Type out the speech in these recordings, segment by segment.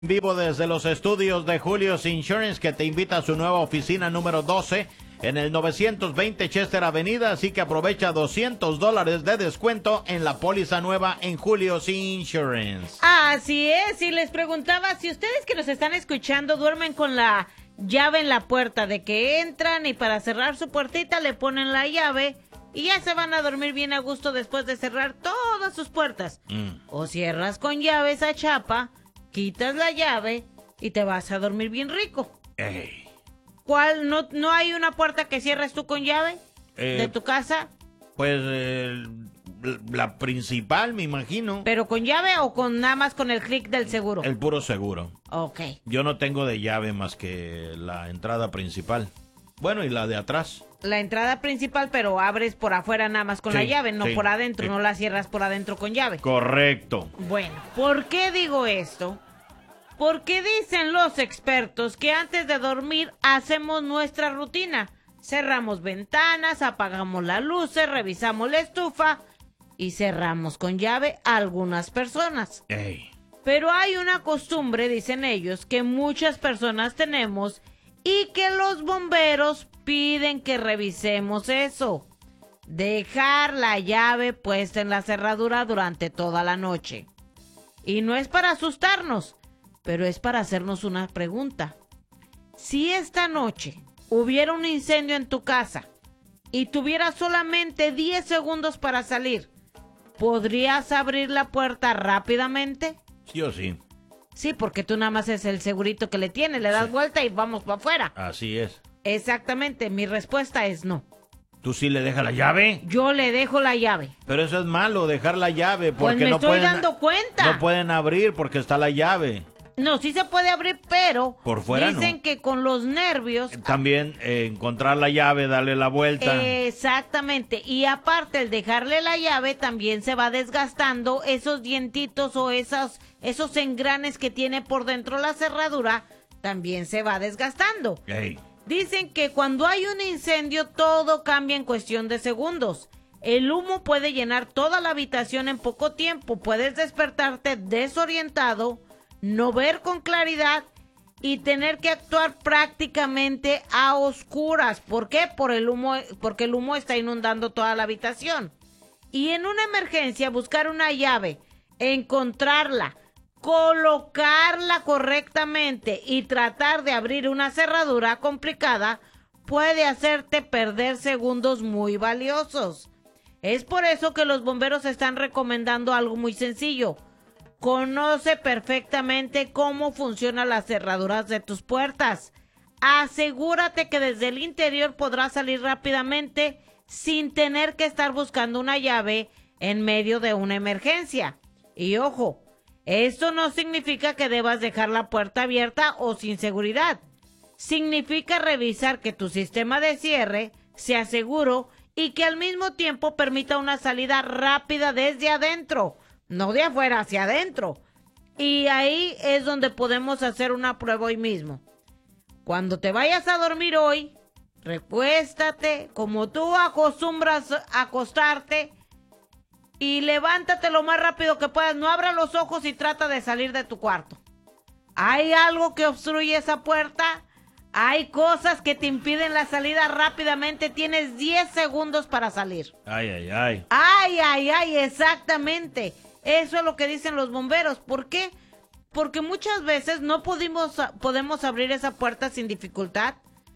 Vivo desde los estudios de Julio's Insurance, que te invita a su nueva oficina número 12 en el 920 Chester Avenida, así que aprovecha $200 de descuento en la póliza nueva en Julio's Insurance. Así es, y les preguntaba si ustedes que nos están escuchando duermen con la llave en la puerta, de que entran y para cerrar su puertita le ponen la llave y ya se van a dormir bien a gusto después de cerrar todas sus puertas. O cierras con llave esa chapa, quitas la llave y te vas a dormir bien rico. Ey. ¿Cuál? ¿No hay una puerta que cierres tú con llave de tu casa? Pues la principal, me imagino. ¿Pero con llave o con nada más con el clic del seguro? El puro seguro. Ok. Yo no tengo de llave más que la entrada principal. Bueno, y la de atrás. La entrada principal, pero abres por afuera nada más con la llave, no por adentro, no la cierras por adentro con llave. Correcto. Bueno, ¿por qué digo esto? Porque dicen los expertos que antes de dormir hacemos nuestra rutina. Cerramos ventanas, apagamos las luces, revisamos la estufa y cerramos con llave a algunas personas. Ey. Pero hay una costumbre, dicen ellos, que muchas personas tenemos y que los bomberos piden que revisemos eso. Dejar la llave puesta en la cerradura durante toda la noche. Y no es para asustarnos, pero es para hacernos una pregunta. Si esta noche hubiera un incendio en tu casa y tuvieras solamente 10 segundos para salir, ¿podrías abrir la puerta rápidamente? Sí o sí. Sí, porque tú nada más es el segurito que le tienes, le das vuelta y vamos para afuera. Así es. Exactamente, mi respuesta es no. ¿Tú sí le dejas la llave? Yo le dejo la llave. Pero eso es malo, dejar la llave, porque pues me no estoy pueden, dando cuenta. No pueden abrir porque está la llave. No, sí se puede abrir, pero por fuera dicen no. que con los nervios... También encontrar la llave, darle la vuelta. Exactamente, y aparte el dejarle la llave también se va desgastando esos dientitos o esos engranes que tiene por dentro la cerradura, también se va desgastando. Hey. Dicen que cuando hay un incendio todo cambia en cuestión de segundos. El humo puede llenar toda la habitación en poco tiempo, puedes despertarte desorientado, no ver con claridad y tener que actuar prácticamente a oscuras. ¿Por qué? Por el humo, porque el humo está inundando toda la habitación. Y en una emergencia, buscar una llave, encontrarla, colocarla correctamente y tratar de abrir una cerradura complicada puede hacerte perder segundos muy valiosos. Es por eso que los bomberos están recomendando algo muy sencillo. Conoce perfectamente cómo funcionan las cerraduras de tus puertas. Asegúrate que desde el interior podrás salir rápidamente sin tener que estar buscando una llave en medio de una emergencia. Y ojo, esto no significa que debas dejar la puerta abierta o sin seguridad. Significa revisar que tu sistema de cierre sea seguro y que al mismo tiempo permita una salida rápida desde adentro. No de afuera, hacia adentro. Y ahí es donde podemos hacer una prueba hoy mismo. Cuando te vayas a dormir hoy, recuéstate como tú acostumbras a acostarte y levántate lo más rápido que puedas. No abras los ojos y trata de salir de tu cuarto. ¿Hay algo que obstruye esa puerta? ¿Hay cosas que te impiden la salida rápidamente? Tienes 10 segundos para salir. Ay, ay, ay. Ay, ay, ay, exactamente. Eso es lo que dicen los bomberos. ¿Por qué? Porque muchas veces no podemos abrir esa puerta sin dificultad.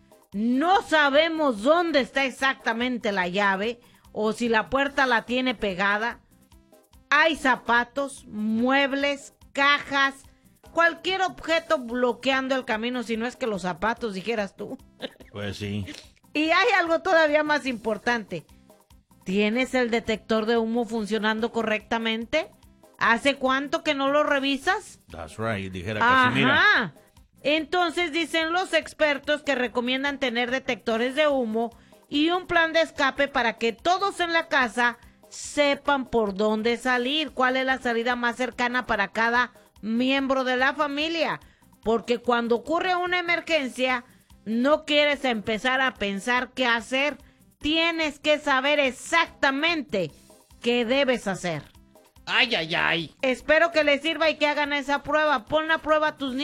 No sabemos dónde está exactamente la llave o si la puerta la tiene pegada. Hay zapatos, muebles, cajas, cualquier objeto bloqueando el camino, si no es que los zapatos, dijeras tú. Pues sí. Y hay algo todavía más importante. ¿Tienes el detector de humo funcionando correctamente? ¿Hace cuánto que no lo revisas? That's right, dijera Casimira. Ajá. Entonces dicen los expertos que recomiendan tener detectores de humo y un plan de escape para que todos en la casa sepan por dónde salir, cuál es la salida más cercana para cada miembro de la familia. Porque cuando ocurre una emergencia, no quieres empezar a pensar qué hacer. Tienes que saber exactamente qué debes hacer. Ay, ay, ay. Espero que les sirva y que hagan esa prueba. Pon a prueba a tus niños.